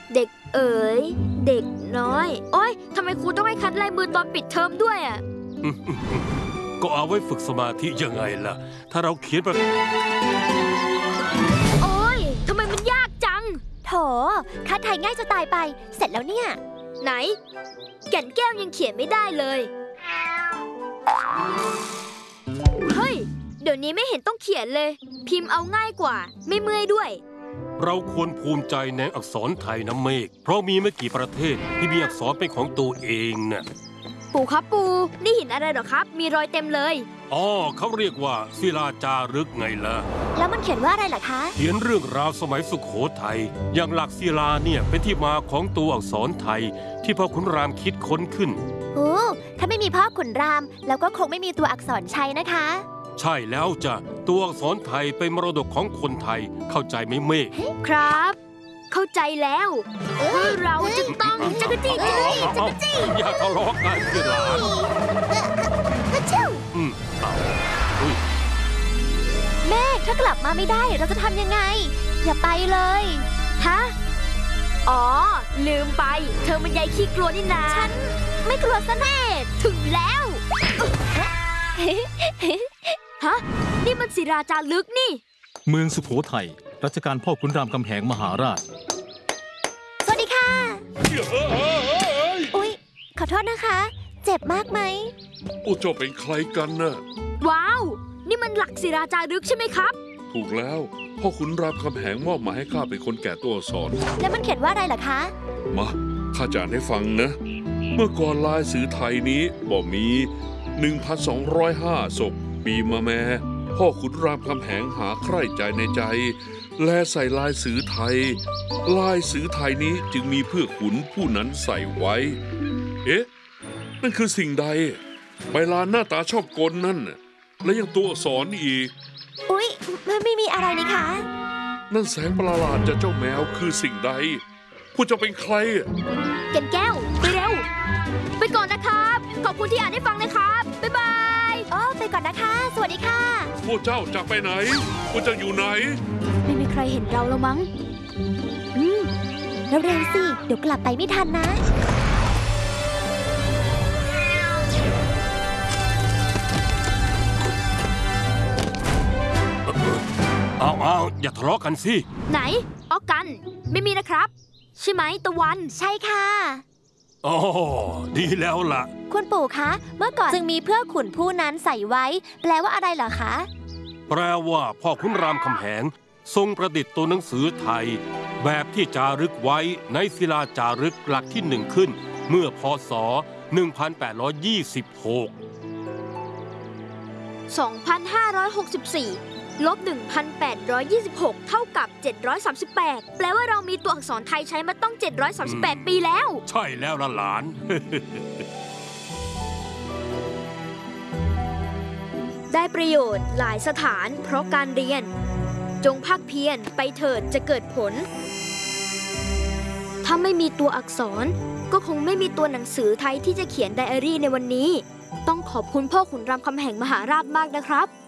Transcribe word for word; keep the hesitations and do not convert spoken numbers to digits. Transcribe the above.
เด็กเอ๋ยเด็กน้อยโอ๊ยทำไมครูต้องให้คัดลายมือตอนปิดเทอมด้วยอ่ะก็เอาไว้ฝึกสมาธิยังไงล่ะถ้าเราเขียนแบบโอ๊ยทำไมมันยากจังโถคัดไทยง่ายจะตายไปเสร็จแล้วเนี่ยไหนแก่นแก้วยังเขียนไม่ได้เลยเฮ้ยเดี๋ยวนี้ไม่เห็นต้องเขียนเลยพิมพ์เอาง่ายกว่าไม่เมื่อยด้วยเราควรภูมิใจในอักษรไทยนะเมฆเพราะมีไม่กี่ประเทศที่มีอักษรเป็นของตัวเองน่ะปู่ครับปู่นี่หินอะไรหรอครับมีรอยเต็มเลยอ๋อเขาเรียกว่าศิลาจารึกไงล่ะแล้วมันเขียนว่าอะไรล่ะคะเขียนเรื่องราวสมัยสุโขทัยอย่างหลักศิลาเนี่ยเป็นที่มาของตัวอักษรไทยที่พ่อขุนรามคิดค้นขึ้นโอ้ถ้าไม่มีพ่อขุนรามแล้วก็คงไม่มีตัวอักษรชัยนะคะใช่แล้วจ้ะตัวอักษรไทยเป็นมรดกของคนไทยเข้าใจไหมเมฆครับเข้าใจแล้วเราจะต้องจักรจี้จักรจี้จักรจี้อย่าทะเลาะกันสิหลานอืมแม่ถ้ากลับมาไม่ได้เราจะทำยังไงอย่าไปเลยฮะอ๋อลืมไปเธอมันยายขี้กลัวนี่นาฉันไม่กลัวซะแน่ถึงแล้วฮะนี่มันศิลาจารึกนี่เมืองสุโขทัยรัชกาลพ่อขุนรามคำแหงมหาราชสวัสดีค่ะอุ๊ยขอโทษนะคะเจ็บมากไหมโอ้เจ้าเป็นใครกันน่ะว้าวนี่มันหลักศิลาจารึกใช่ไหมครับถูกแล้วพ่อขุนรามคำแหงมอบหมายให้ข้าเป็นคนแกะตัวอักษรแล้วมันเขียนว่าอะไรล่ะคะมาข้าจะอ่านให้ฟังนะเมื่อก่อนลายสื่อไทยนี้บ่มี หนึ่งพันสองร้อยห้า ศกปีมะแม่พ่อขุนรามคำแหงหาใคร่ใจในใจแลใส่ลายสื่อไทยลายสื่อไทยนี้จึงมีเพื่อขุนผู้นั้นใส่ไว้เอ๊ะนั่นคือสิ่งใดใบลานหน้าตาชอบกลนั่นและยังตัวอักษรอีกอุ๊ยมันไม่มีอะไรนี่คะนั่นแสงประหลาดจากเจ้าแมวคือสิ่งใดผู้จะเป็นใครแก่นแก้วไปเร็วไปก่อนนะครับขอบคุณที่อ่านให้ฟังนะครับบ๊ายบายอ๋อไปก่อนนะคะสวัสดีค่ะพวกเจ้าจะไปไหนพวกเจ้าอยู่ไหนไม่มีใครเห็นเราแล้วมั้งอืมเร็วๆสิเดี๋ยวกลับไปไม่ทันนะเอาเอาอย่าทะเลาะกันสิไหนออกกันไม่มีนะครับใช่ไหมตะวันใช่ค่ะอ๋อดีแล้วล่ะคุณปู่คะเมื่อก่อนจึงมีเพื่อขุนผู้นั้นใส่ไว้แปลว่าอะไรเหรอคะแปลว่าพ่อขุนรามคำแหงทรงประดิษฐ์ตัวหนังสือไทยแบบที่จารึกไว้ในศิลาจารึกหลักที่หนึ่งขึ้นเมื่อพ.ศ. หนึ่งพันแปดร้อยยี่สิบหกสองพันห้าร้อยหกสิบสี่ลบ หนึ่งพันแปดร้อยยี่สิบหก เท่ากับ เจ็ดร้อยสามสิบแปด แปลว่าเรามีตัวอักษรไทยใช้มาต้อง เจ็ดร้อยสามสิบแปด ปีแล้วใช่แล้วล่ะหลานได้ประโยชน์หลายสถานเพราะการเรียนจงภาคเพียรไปเถิดจะเกิดผลถ้าไม่มีตัวอักษรก็คงไม่มีตัวหนังสือไทยที่จะเขียนไดอารี่ในวันนี้ต้องขอบคุณพ่อขุนรามคำแหงมหาราชมากนะครับ